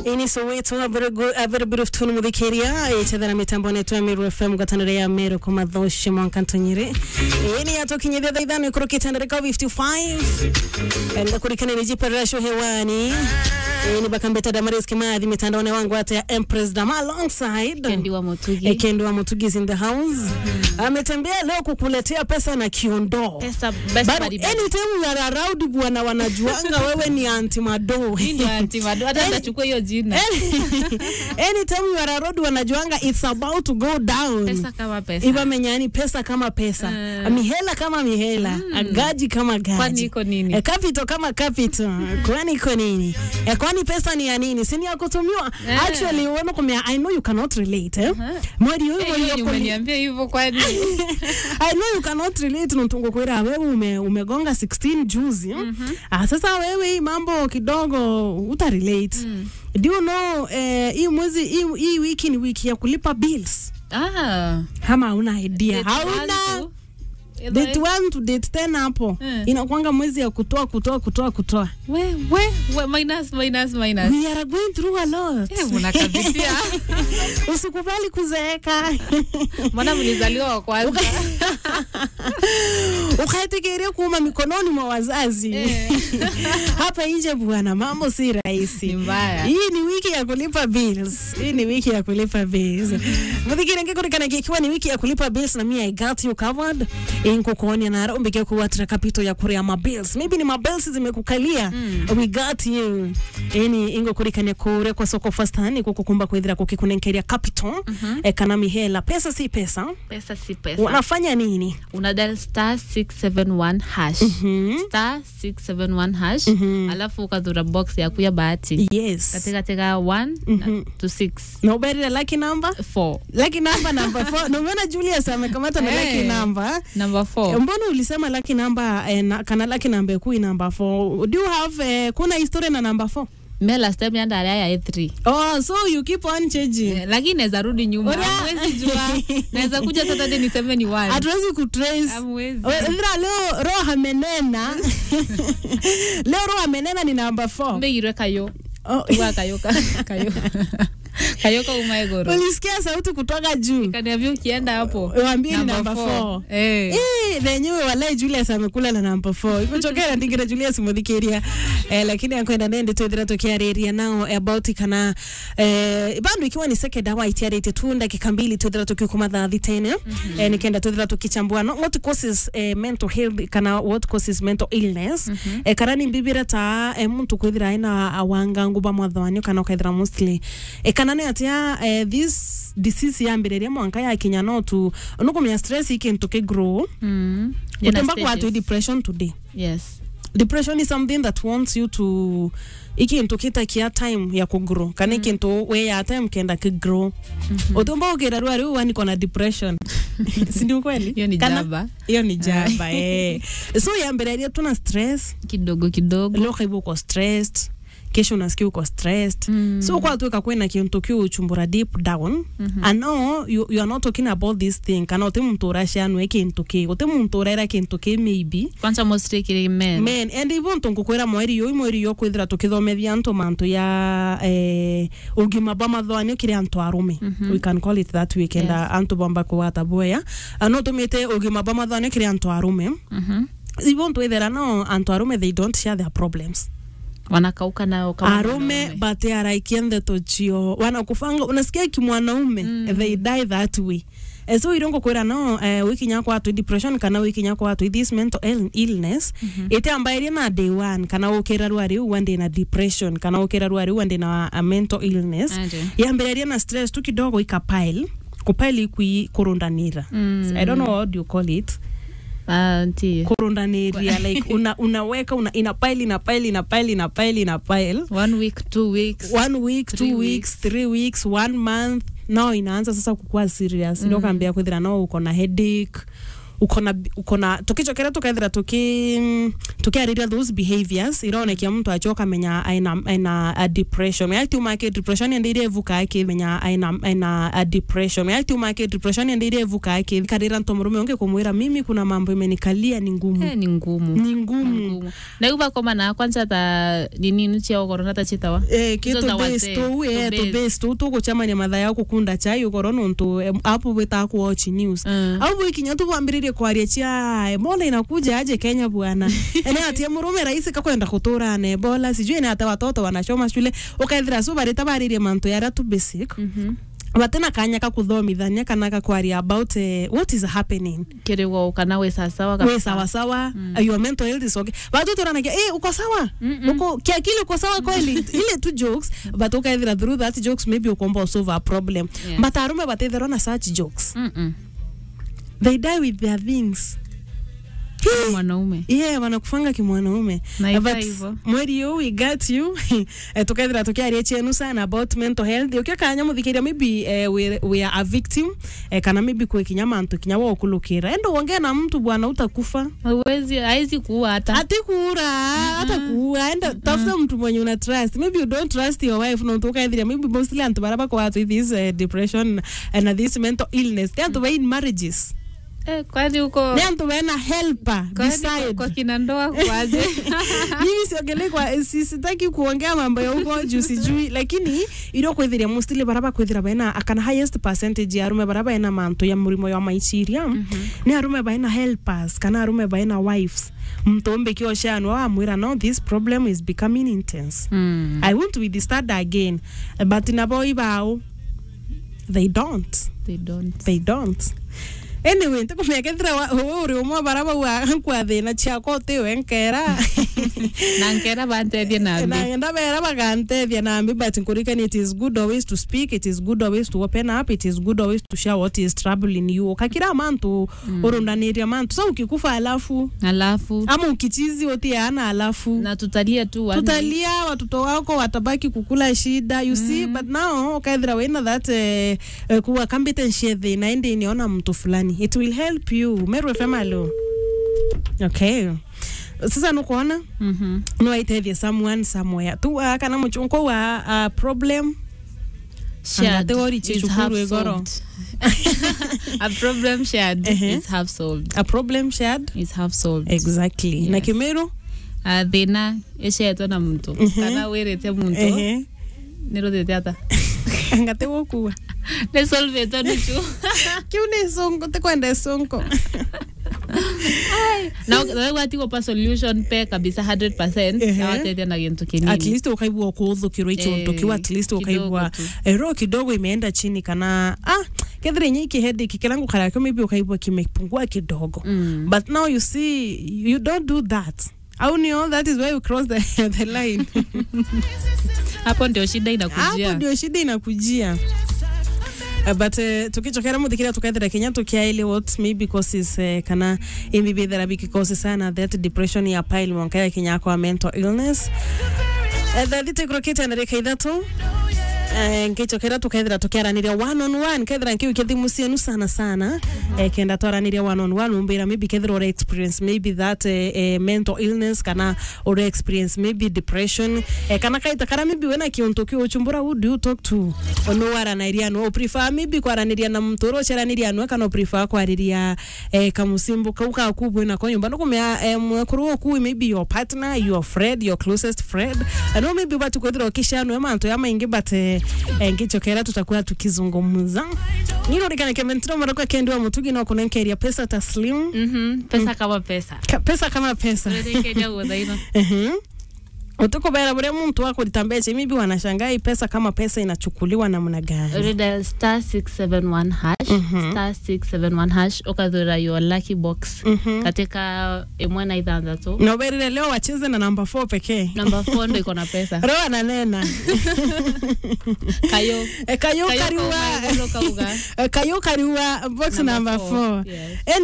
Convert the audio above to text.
Ini Soweto, a very bit of tune mudhikiria ichadhana mitambo netu ya Meru FM gatanire ya Meru kuma dhoshi mwankantonyire ini atokinyedha dhaidhani kurukitandare kwa 55 enda kurikana nijipa rasho hewani ini bakambeta Damaris Kimathi mitandaone wangu hata ya Empress Dama alongside Kendi wa Mutugi is in the house. Ametembea leo kukuletea pesa na kiondo pesa best buddy. Anytime you are around bwana wanajuanga wewe ni anti mado. Ni anti mado hata ndachukua hiyo jina. Anytime you are around wanajuanga it's about to go down. Pesa kama pesa. Iba menyani pesa kama pesa. Mihela kama mihela. Gaji kama gaji. Kwani iko nini? Capital kama capital. Kwani iko nini? Kwani pesa ni ya nini? Si ni ya kutumiwa. Actually uone kumia I know you cannot relate. Mwadi hiyo umeniambia hivyo kwani? I know you cannot relate ntungo kwera wewe umegonga 16 juzi. Sasa wewe mambo kidogo uta relate. Do you know hii mwezi hii wiki ni wiki ya kulipa bills. Kama una idea. Hauna date 1 to date 10 hapo. Inakuanga mwezi ya kutoa. We minus. We are going through a lot. Unakabisia. Usikubali kuzeeka. Mbona mlizaliwa wa kwanza? Ukaitekeria kuuma mikononi mwa wazazi. Hapa nje bwana mambo si rahisi. Mbaya. Hii ni wiki ya kulipa bills. Mudhikira ngekore kikiwa ni wiki ya kulipa bills na mimi I got you covered. Inko kuonia na umbike kuwatra capital ya kurea mabills. Maybe ni mabills zimekukalia. We got you. Ingo kurikane kure kwa soko first hand kukukumba kuithira kukikunenkeria capital. Kana mihela. Pesa si pesa. Pesa si pesa. Unafanya nini? Unadial *671#. *671#. Alafu ukadhura box ya kuya bahati. Yes. Katika 1 to 6. Na uberi lucky number? 4. Lucky number 4. Nomeona Julius amekamata na lucky number. Number 4. Mbona ulisema lucky number kana lucky number kui number 4? Do you have kuna historia na number 4? Me last time yanda ya 3. Oh, so you keep on changing. Lakini naweza rudi nyuma. Huwezi jua. Naweza kuja Saturday niseme ni 1. Hatuwezi kutrace. Hamwezi. Leo roho amenena. Leo roho amenena ni number 4. Mbe ireka yo. Iwa kayoka umaegoro. Ulisikia sauti kutoka juu. Kaniambia ukienda hapo. Waambie number 4. Wenyewe wale Julius amekula na number 4. Ipochokea ndingira Julius mudhikiria. Lakini akwenda nende twendera tokea area now about kana bando ikiwa ni second hour itiarete tunda kikambili twendera tokio kuma dhathi tena. Nikaenda twendera tokichambua what causes mental health kana what causes mental illness. Kana ni mbibira ta muntu kwithira ina awanga nguba mwathwanyo kana ukaithira mostly kanane atia this disease ya mbireria mwanka ya Kenya no tu nukumya stress ikintu ke grow. Utemba kwa to depression today. Yes. Depression is something that wants you to ikintu kitakia time ya kugrow. Kana ikintu we ya time kenda ke grow. Utemba ukira ruari wani kona depression. Si ndio kweli? Hiyo ni jaba. So ya mbireria tuna stress kidogo. Leo kaibu kwa stressed. Kesho unasikia uko stressed. So kwa tuweka kwena kiunto kiu chumbura deep down. And now you are not talking about this thing. Kana otemu mtorasha anueke intoke. Otemu mtorera ke intoke maybe. Kwanza mostly kiri men. And even tonkukwera mweri yo kwithira tukithomethia anto manto ya ugima bama thwani kiri anto arume. We can call it that weekend. Anto bamba kwa taboya. Ano tumete ugima bama thwani kiri anto arume. Even twithira no anto arume they don't share their problems. Wanakauka nao kama arume but they are ikiende tochio wanakufanga unasikia kimwanaume they die that way. So irongo kwera no wiki nyako atu depression kana wiki nyako atu this mental illness ite ambaye na day 1 kana ukera ruari uwande na depression kana ukera ruari uwande na mental illness yambere na stress tu kidogo ikapile kupile kurundanira. I don't know what you call it. Kurundaneria like unaweka ina pile 1 week 2 weeks 1 week 2 weeks 3 weeks 1 month now inaanza sasa kukua serious. Ndio kaambia kwithira no uko na headache ukona tukichokera tukaithira tukiariria those behaviors ironekia mtu achoka menya aina a depression yati umake depression ndire evuka yake menya aina a depression yati umake depression ndire evuka yake karira ntomurume onge kumwira mimi kuna mambo imenikalia ni ngumu ni ngumu na uba koma na kwanza ta nini nuchia corona ta chitawa kito besto to kuchama nyamadha yako kunda chai corona nto hapo weta ku watch news au wikinya tu ambiririe kwaria chia Ebola inakuja aje Kenya bwana ene atia murume rais kakwenda kutura na Ebola sijui na hata watoto wanachoma shule ukaithira so barita baririe manto yara tu basic batena kanya ka kuthomithania kana ka kwaria about what is happening kirewo kana we sawa your mental health is okay bado turanakia uko sawa uko kiakili uko sawa kweli ile tu jokes but ukaithira through that jokes maybe ukomba solve a problem but arume batethera na such jokes they die with their things mwanaume wanakufanga kimwanaume mweri you we got you tukaithira tukiaria chenu sana about mental health ukikanya muthikiria maybe we are a victim kana maybe kwa kinyama antu kinyawa okulukira endo ongea na mtu bwana utakufa haizi kuua hata kuua enda tafuta mtu mwenye una trust maybe you don't trust your wife no tukaithira maybe mostly antu baraba kwa watu this depression and this mental illness antu in marriages kwani uko ndio wena helper beside kwa kinandoa kwaje mimi siongelee kwa sitaki kuongea mambo ya huko juu sijui lakini ilo kwethiria mostly baraba kwethira baina akana highest percentage ya arume baraba ina manto ya murimo ya maiciria ni arume baina helpers kana arume baina wives mtombe kio shanu amwira no this problem is becoming intense I want to start again but in boy bao they don't anyway ntakumekethira uri umwe baraba wa kwa thina chiako tiwe nkera na nkera bantethia na enda bera bagantethia na mbi but nkurikani it is good always to speak, it is good always to open up, it is good always to share what is troubling you kakira mantu urundaniria mantu so ukikufa alafu ama ukichizi wote ana alafu na tutalia watoto wako watabaki kukula shida you see but now kaithira wena that kuwa competence thina ende niona mtu fulani it will help you Meru family okay sasa nukuona no aitethia someone somewhere tu kana muchunko wa problem shared is half solved. A problem shared is half solved. A problem shared is half solved. Exactly. Yes. Na Kimeru thina eshetwa na muntu kana werete muntu niro de teata ngate wokuwa ne solve to nichu kiune songo te kwenda songo now the way to go solution pe kabisa 100% na wate tena kintu kinini at least ukaibwa kuudhukirwa icho ndokiwa at least ukaibwa ero kidogo imeenda chini kana kedre nyiki headache kilangu karako maybe ukaibwa kimepungua kidogo but now you see you don't do that au nio that is why you cross the line hapo ndio shida inakujia but tukichokera muthikira tukaithira Kenya tukiaile what maybe causes kana maybe therapy causes sana that depression ya pile monkaya Kenya kwa mental illness that tikroketa na rekaidhato ngichokera tukaithira tukiaraniria one on one kaithira nkiu kithimusienu sana kenda twaraniria one on one umbira maybe kaithira or experience maybe that mental illness kana or experience maybe depression kana kaita kana maybe wena kionto kio uchumbura who do you talk to ono waraniria no prefer maybe kwaraniria na mtoro charaniria no kana prefer kwariria kamusimbo kauka kubwe na kwa nyumba nokumya mkuru ku maybe your partner, your friend, your closest friend no maybe batu kodro kishano yamanto yama ingi but ngichokera tutakuwa tukizungumza nilo rikana kementro maroko kendi wa mutugi no kunenkeria pesa taslim pesa kama pesa ndio udaino utoko bera bure mtu wako litambeche maybe wanashangai pesa kama pesa inachukuliwa namna gani read star 671 hash star 671 hash okadhura your lucky box katika emwana idhanza tu no bere leo wacheze na number 4 pekee number 4 ndio iko na pesa roa na nena kayo kariwa box number 4